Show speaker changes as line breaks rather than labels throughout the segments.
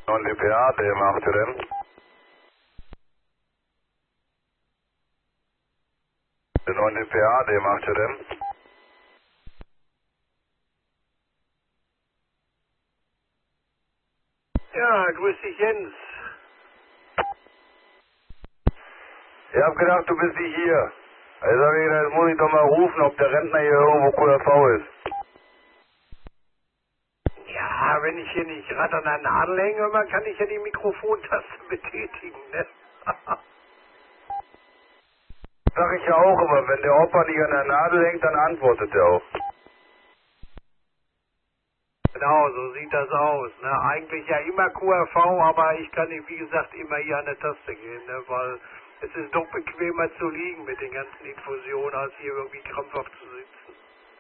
9 dpa, dem 8 rem. Der 9 dpa, dem 8 rem.
Ja, grüß dich Jens.
Ich hab gedacht, du bist nicht hier. Jetzt hab ich gedacht, jetzt muss ich doch mal rufen, ob der Rentner hier irgendwo QRV ist.
Ja, wenn ich hier nicht gerade an der Nadel hänge, dann kann ich ja die Mikrofontaste betätigen, ne?
Sag ich ja auch, aber wenn der Opa nicht an der Nadel hängt, dann antwortet er auch.
Genau, so sieht das aus, ne? Eigentlich ja immer QRV, aber ich kann nicht, wie gesagt, immer hier an der Taste gehen, ne? Weil es ist doch bequemer zu liegen mit den ganzen Infusionen, als hier irgendwie krampfhaft zu sitzen.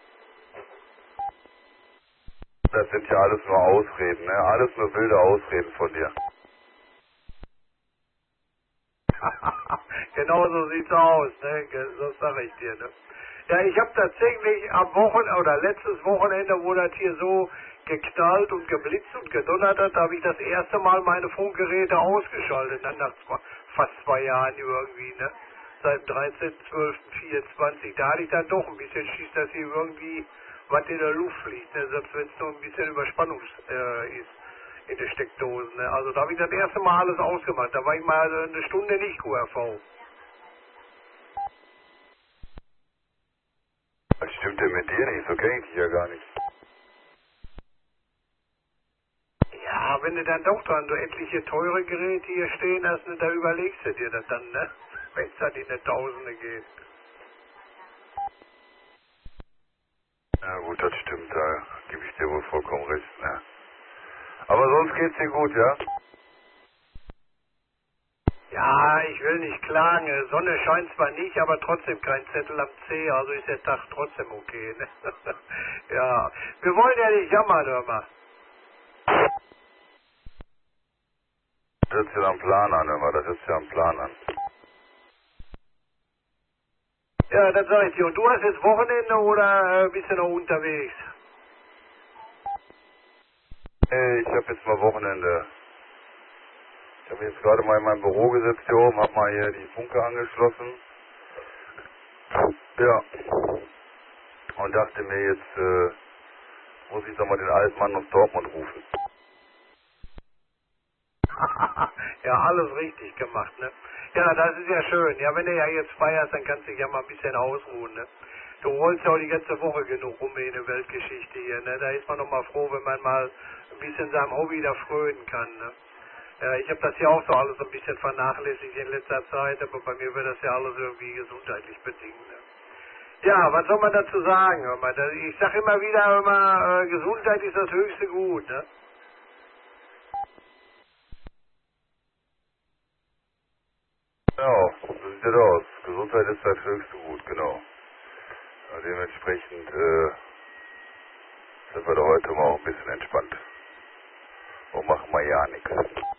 Das sind ja alles nur Ausreden, ne? Alles nur wilde Ausreden von dir.
Genau so sieht's aus, ne? Das sag ich dir, ne? Ja, ich habe tatsächlich am Wochenende oder letztes Wochenende, wo das hier so geknallt und geblitzt und gedonnert hat, habe ich das erste Mal meine Funkgeräte ausgeschaltet, dann nach fast 2 Jahren irgendwie, ne? Seit dem 13.12.24, da hatte ich dann doch ein bisschen Schiss, dass hier irgendwie was in der Luft fliegt, ne? Selbst wenn es nur ein bisschen Überspannung ist in den Steckdosen, ne? Also da habe ich das erste Mal alles ausgemacht, da war ich mal eine Stunde nicht QRV.
Was stimmt denn mit dir nicht? So kenn ich dich ja gar nicht.
Ja, wenn du dann doch dran so etliche teure Geräte hier stehen hast, ne, da überlegst du dir das dann, ne? Wenn es dann in die Tausende geht.
Ja gut, das stimmt, da gebe ich dir wohl vollkommen recht, ne? Aber sonst geht's dir gut, ja?
Ja, ich will nicht klagen. Sonne scheint zwar nicht, aber trotzdem kein Zettel am C, also ist der Tag trotzdem okay, ne? Ja, wir wollen ja nicht jammern, hör mal.
Das hört sich ja am Plan an, immer, das hört sich ja am Plan an.
Ja, das sag ich dir. Und du hast jetzt Wochenende oder bist du noch unterwegs?
Hey, ich hab jetzt mal Wochenende. Ich habe jetzt gerade mal in meinem Büro gesetzt hier oben, hab mal hier die Funke angeschlossen. Ja. Und dachte mir, jetzt muss ich doch mal den alten Mann aus Dortmund rufen.
Ja, alles richtig gemacht, ne? Ja, das ist ja schön. Ja, wenn du ja jetzt feierst, dann kannst du dich ja mal ein bisschen ausruhen, ne? Du rollst ja auch die ganze Woche genug rum in der Weltgeschichte hier, ne? Da ist man doch mal froh, wenn man mal ein bisschen seinem Hobby da frönen kann, ne? Ja, ich habe das ja auch so alles ein bisschen vernachlässigt in letzter Zeit, aber bei mir wird das ja alles irgendwie gesundheitlich bedingt, ne? Ja, was soll man dazu sagen? Hör mal? Ich sag immer wieder, Gesundheit ist das höchste Gut, ne?
Genau, so sieht das aus. Gesundheit ist das höchste Gut, genau. Und dementsprechend sind wir da heute mal auch ein bisschen entspannt. Und machen mal ja nichts.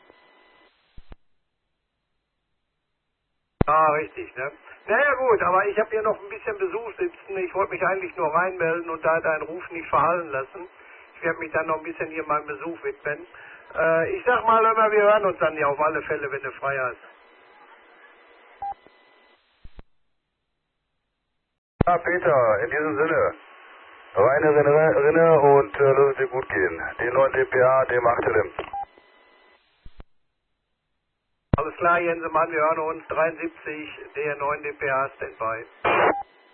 Ah, richtig, ne? Naja gut, aber ich habe hier noch ein bisschen Besuch sitzen. Ich wollte mich eigentlich nur reinmelden und da deinen Ruf nicht verhallen lassen. Ich werde mich dann noch ein bisschen hier meinem Besuch widmen. Ich sag mal immer, wir hören uns dann ja auf alle Fälle, wenn du frei hast.
Ja, Peter, in diesem Sinne. Reine Rinne und lass es dir gut gehen. Den 9 dpa, dem 8 rem.
Alles klar, Jensemann, wir hören uns. 73, der 9 dpa Standby.